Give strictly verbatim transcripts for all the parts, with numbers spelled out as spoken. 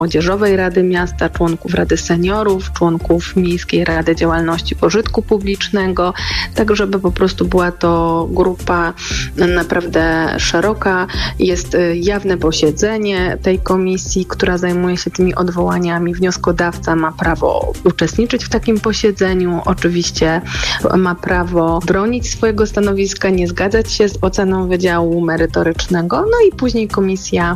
Młodzieżowej Rady Miasta, członków Rady Seniorów, członków Miejskiej Rady Działalności Pożytku Publicznego, tak żeby po prostu była to grupa naprawdę szeroka. Jest jawne posiedzenie tej komisji, która zajmuje się tymi odwołaniami. Wnioskodawca ma prawo uczestniczyć w takim posiedzeniu, oczywiście ma prawo bronić swojego stanowiska, nie zgadzać się z oceną wydziału merytorycznego, no i później komisja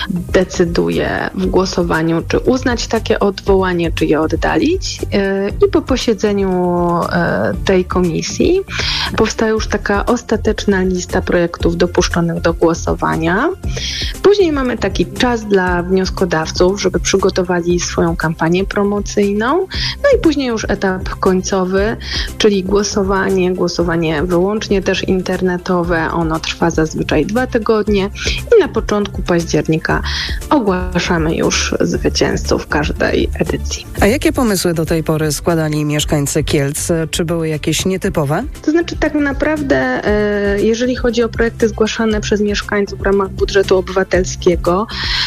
decyduje w głosowaniu, czy uznać takie odwołanie, czy je oddalić. I po posiedzeniu tej komisji powstaje już taka ostateczna lista projektów dopuszczonych do głosowania. Później mamy taki czas dla wnioskodawców, żeby przygotowali swoją kampanię promocyjną. No i później już etap końcowy, czyli głosowanie, głosowanie wyłącznie też internetowe. Ono trwa zazwyczaj dwa tygodnie i na początku października ogłaszamy już zwycięzców każdej edycji. A jakie pomysły do tej pory składali mieszkańcy Kielc? Czy były jakieś nietypowe? To znaczy tak naprawdę, jeżeli chodzi o projekty zgłaszane przez mieszkańców w ramach budżetu obywatelskiego,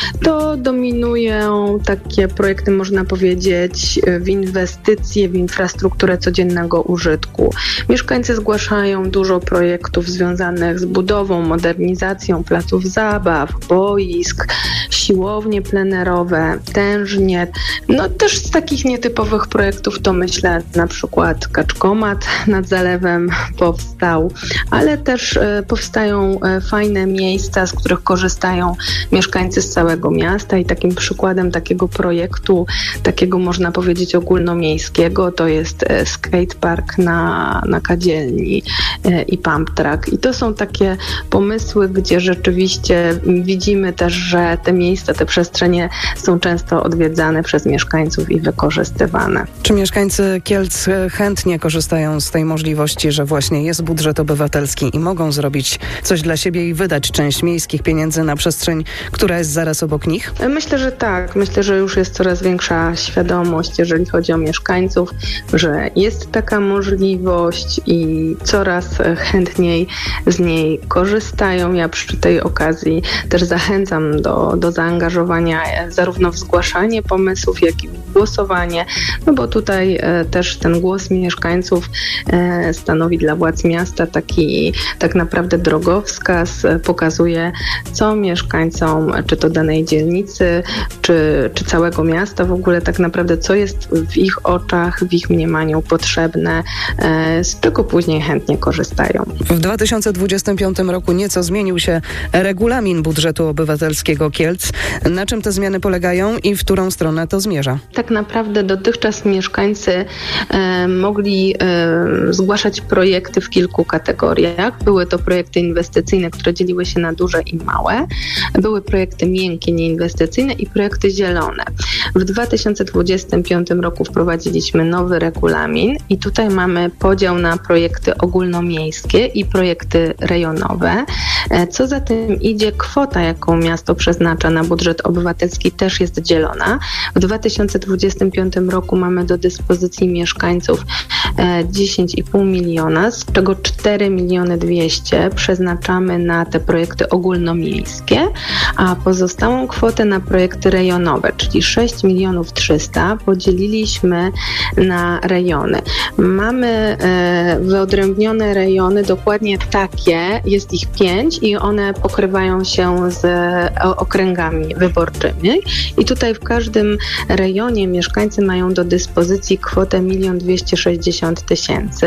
to dominują takie projekty, można powiedzieć, w inwestycje, w infrastrukturę codziennego użytku. Mieszkańcy zgłaszają dużo projektów związanych z budową, modernizacją placów zabaw, boisk, siłownie plenerowe, tężnie. No też z takich nietypowych projektów to myślę na przykład kaczkomat nad zalewem powstał, ale też e, powstają e, fajne miejsca, z których korzystają mieszkańcy z całego miasta i takim przykładem takiego projektu, takiego można powiedzieć ogólnomiejskiego, to jest e, skatepark na, na Kadzielni e, i pump track. I to są takie pomysły, gdzie rzeczywiście widzimy też, że te miejsca, te przestrzenie są często odwiedzane przez mieszkańców i wykorzystywane. Czy mieszkańcy Kielc chętnie korzystają z tej możliwości, że właśnie jest budżet obywatelski i mogą zrobić coś dla siebie i wydać część miejskich pieniędzy na przestrzeń, która jest zaraz obok nich? Myślę, że tak. Myślę, że już jest coraz większa świadomość, jeżeli chodzi o mieszkańców, że jest taka możliwość i coraz chętniej z niej korzystają. Ja przy tej okazji też zachęcam do, do zaangażowania zarówno w zgłaszanie pomysłów, jak i w głosowanie, no bo tutaj e, też ten głos mieszkańców e, stanowi dla władz miasta taki tak naprawdę drogowskaz, e, pokazuje, co mieszkańcom, czy to danej dzielnicy, czy, czy całego miasta w ogóle tak naprawdę, co jest w ich oczach, w ich mniemaniu potrzebne, e, z czego później chętnie korzystają. W dwa tysiące dwudziestym piątym roku nieco zmienił się regulamin budżetu obywatelskiego Kielc. Na czym te zmiany polegają i w którą stronę to zmierza? Tak naprawdę dotychczas mieszkańcy e, mogli e, zgłaszać projekty w kilku kategoriach. Były to projekty inwestycyjne, które dzieliły się na duże i małe. Były projekty miękkie, nieinwestycyjne i projekty zielone. W dwa tysiące dwudziestym piątym roku wprowadziliśmy nowy regulamin i tutaj mamy podział na projekty ogólnomiejskie i projekty rejonowe. E, co za tym idzie, kwota, jaką miasto przeznacza na budżet obywatelski, też jest dzielona. W dwa tysiące dwudziestym piątym roku mamy do dyspozycji mieszkańców dziesięć i pół miliona, z czego cztery miliony dwieście przeznaczamy na te projekty ogólnomiejskie, a pozostałą kwotę na projekty rejonowe, czyli sześć milionów trzysta podzieliliśmy na rejony. Mamy wyodrębnione rejony, dokładnie takie, jest ich pięć i one pokrywają się z okręgami wyborczymi i tutaj w każdym rejonie mieszkańcy mają do dyspozycji kwotę milion dwieście sześćdziesiąt tysięcy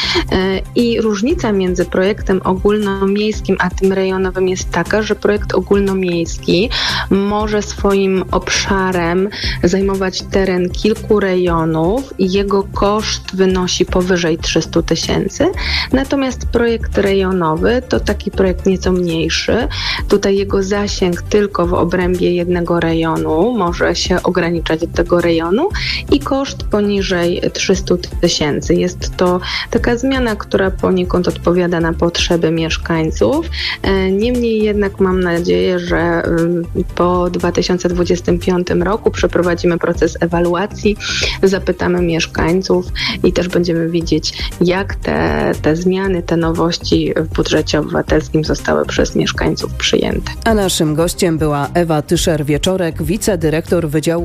i różnica między projektem ogólnomiejskim a tym rejonowym jest taka, że projekt ogólnomiejski może swoim obszarem zajmować teren kilku rejonów i jego koszt wynosi powyżej trzysta tysięcy, natomiast projekt rejonowy to taki projekt nieco mniejszy. Tutaj jego zasięg tylko w obrębie jednego rejonu może się ograniczać do tego rejonu i koszt poniżej trzysta tysięcy. Jest to taka zmiana, która poniekąd odpowiada na potrzeby mieszkańców. Niemniej jednak mam nadzieję, że po dwa tysiące dwudziestym piątym roku przeprowadzimy proces ewaluacji, zapytamy mieszkańców i też będziemy widzieć, jak te, te zmiany, te nowości w budżecie obywatelskim zostały przez mieszkańców przyjęte. A naszym gościem była Ewa Tyszer-Wieczorek, wicedyrektor Wydziału